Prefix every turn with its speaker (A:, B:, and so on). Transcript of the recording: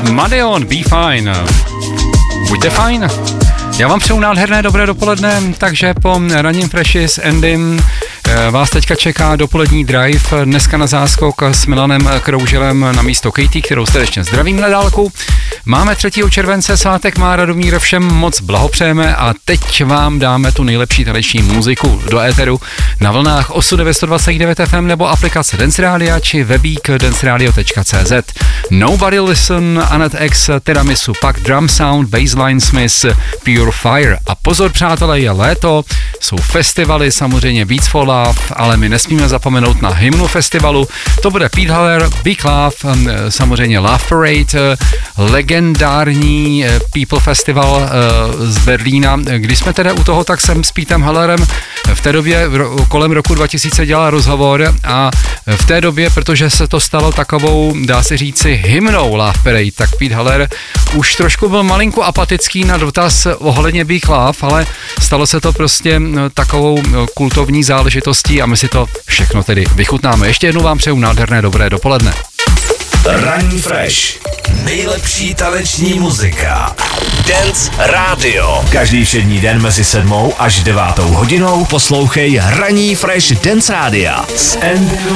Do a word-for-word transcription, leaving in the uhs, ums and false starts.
A: Madeon, Be Fine. Buďte fajn. Já vám přeju nádherné dobré dopoledne, takže po ranním freshi s Endym vás teďka čeká dopolední drive, dneska na záskok s Milanem Krouželem na místo Katie, kterou srdečně zdravím na dálku. Máme třetího července, svátek má Radomír, všem moc blahopřejeme a teď vám dáme tu nejlepší taneční muziku do éteru na vlnách osm devět dvacet devět F M nebo aplikace Dance Radio či webík danceradio tečka cé zet. Nobody Listen, Anet X, Tiramisu, pak Drum Sound, Bassline Smith, Pure Fire. A pozor přátelé, je léto, jsou festivaly, samozřejmě Beats for Love, ale my nesmíme zapomenout na hymnu festivalu. To bude Pete Haller, Big Love, samozřejmě Love Parade, legendární People Festival z Berlína. Když jsme teda u toho, tak jsem s Petem Hallerem v té době kolem roku dva tisíce dělal rozhovor a v té době, protože se to stalo takovou, dá se říci, hymnou Love Parade, tak Pete Haller už trošku byl malinko apatický na dotaz ohledně Big Love, ale stalo se to prostě takovou kultovní záležitostí a my si to všechno tedy vychutnáme. Ještě jednou vám přeju nádherné dobré dopoledne.
B: Ranní Fresh. Nejlepší taneční muzika. Dance Radio. Každý všední den mezi sedmou až devátou hodinou poslouchej Ranní Fresh Dance Rádia s Endym